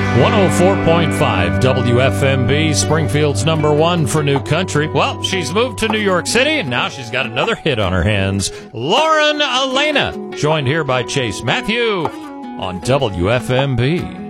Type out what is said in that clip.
104.5 WFMB, Springfield's number one for new country. Well, she's moved to New York City, and now she's got another hit on her hands. Lauren Alaina, joined here by Chase Matthew on WFMB.